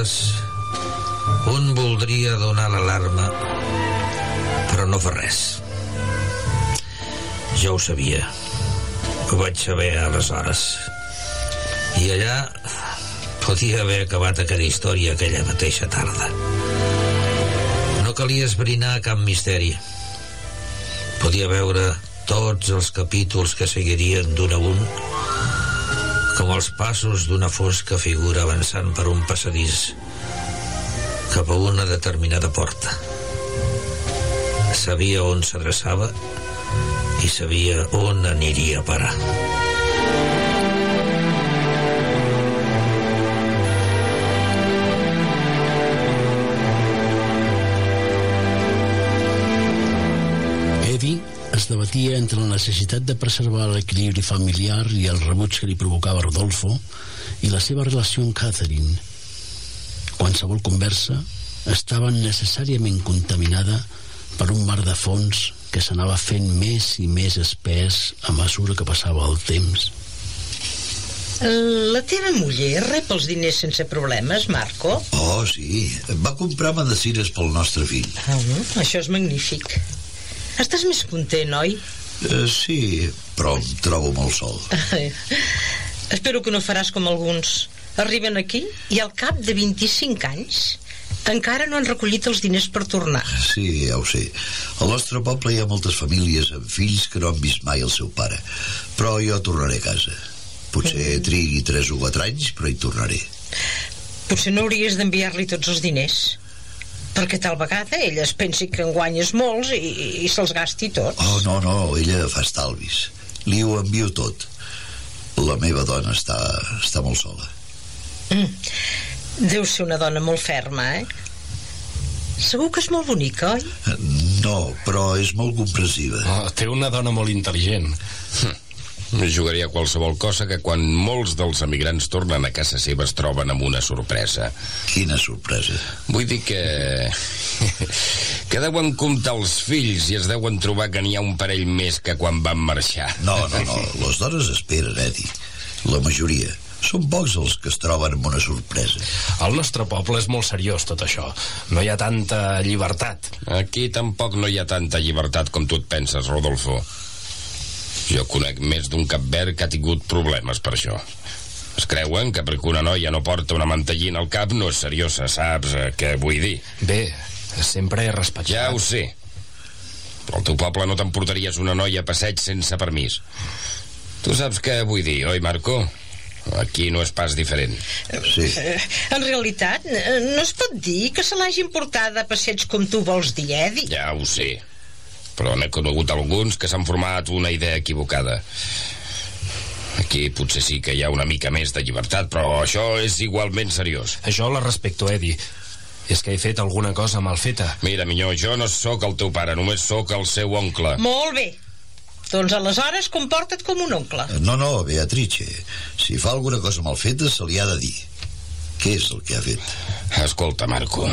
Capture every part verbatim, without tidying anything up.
vegades un voldria donar l'alarma, però no fa res. Jo ho sabia. Ho vaig saber aleshores. I allà podia haver acabat aquella història aquella mateixa tarda. No calia esbrinar cap misteri. Podia veure tots els capítols que seguirien d'un a un, com els passos d'una fosca figura avançant per un passadís cap a una determinada porta. Sabia on s'adreçava i sabia on aniria a parar. Eddie es debatia entre la necessitat de preservar l'equilibri familiar i el rebuig que li provocava Rodolfo i la seva relació amb Catherine. Qualsevol conversa estava necessàriament contaminada per un mar de fons que s'anava fent més i més espès a mesura que passava el temps. La teva muller rep els diners sense problemes, Marco? Oh, sí. Va comprar medecines pel nostre fill. Ah, això és magnífic. Estàs més content, oi? Uh, sí, però em trobo molt sol. Espero que no faràs com alguns. Arriben aquí i al cap de vint-i-cinc anys encara no han recollit els diners per tornar. Sí, ja ho sé. Al nostre poble hi ha moltes famílies amb fills que no han vist mai el seu pare. Però jo tornaré a casa. Potser mm. trigui tres o quatre anys, però hi tornaré. Potser no hauries d'enviar-li tots els diners, perquè tal vegada ella es pensi que en guanyes molts i, i se'ls gasti tots. Oh, no, no, ella fa estalvis. Li ho envio tot. La meva dona està, està molt sola. Mm. Deu ser una dona molt ferma, eh? Segur que és molt bonica, oi? No, però és molt comprensiva. Oh, té una dona molt intel·ligent. Jugaria a qualsevol cosa que quan molts dels emigrants tornen a casa seva es troben amb una sorpresa. Quina sorpresa? Vull dir que... que deuen comptar els fills i es deuen trobar que n'hi ha un parell més que quan van marxar. No, no, no, les dones esperen, Eddie. La majoria. Són pocs els que es troben amb una sorpresa. Al nostre poble és molt seriós tot això. No hi ha tanta llibertat. Aquí tampoc no hi ha tanta llibertat com tu et penses, Rodolfo. Jo conec més d'un capverd que ha tingut problemes per això. Es creuen que perquè una noia no porta una mantellina al cap no és seriosa, saps què vull dir? Bé, sempre he respectat. Ja ho sé. Però al teu poble no t'emportaries una noia a passeig sense permís. Tu saps què vull dir, oi, Marco? Aquí no és pas diferent. Sí. En realitat, no es pot dir que se l'hagin portada a passeig com tu vols dir, Eddie? Ja ho sé. Però n'he conegut alguns que s'han format una idea equivocada. Aquí potser sí que hi ha una mica més de llibertat, però això és igualment seriós. Això la respecto, Eddie. És que he fet alguna cosa mal feta. Mira, minyó, jo no sóc el teu pare, només sóc el seu oncle. Molt bé. Doncs aleshores comporta't com un oncle. No, no, Beatrice. Si fa alguna cosa mal feta se li ha de dir. Què és el que ha fet? Escolta, Marco,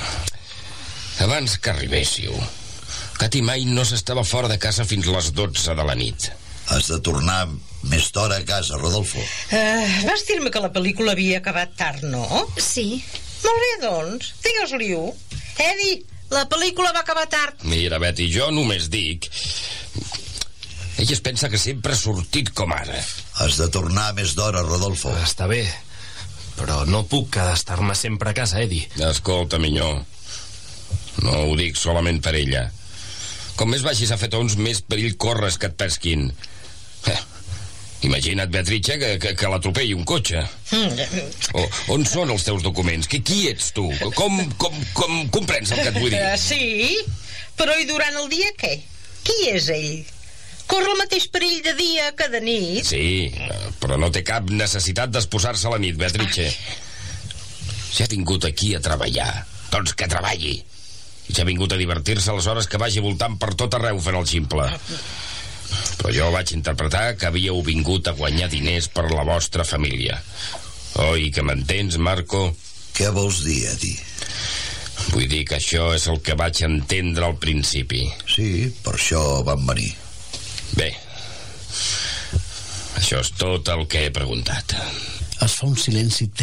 abans que arribéssiu, Cati mai no s'estava fora de casa fins les dotze de la nit. Has de tornar més d'hora a casa, Rodolfo. Uh, vas dir-me que la pel·lícula havia acabat tard, no? Sí. Molt bé, doncs, digues-li-ho. Eddie, la pel·lícula va acabar tard. Mira, Betty, jo només dic... Ella es pensa que sempre ha sortit com ara. Has de tornar més d'hora, Rodolfo. Està bé, però no puc estar-me sempre a casa, Eddie. Escolta, minyó, no ho dic solament per ella. Com més vagis a fer tons, més perill corres que et pesquin. Eh, imagina't, Beatrice, que, que, que l'atropelli un cotxe. O, on són els teus documents? Qui, qui ets tu? Com, com, com comprens el que et vull dir? Uh, sí, però i durant el dia què? Qui és ell? Corre el mateix perill de dia que de nit? Sí, però no té cap necessitat d'exposar-se a la nit, Beatrice. Si ha vingut aquí a treballar, doncs que treballi. I si ha vingut a divertir-se, aleshores que vagi voltant per tot arreu fent el ximple. Però jo vaig interpretar que havíeu vingut a guanyar diners per la vostra família. Oi, que m'entens, Marco? Què vols dir, Eddie? Vull dir que això és el que vaig entendre al principi. Sí, per això vam venir. Bé, això és tot el que he preguntat. Es fa un silenci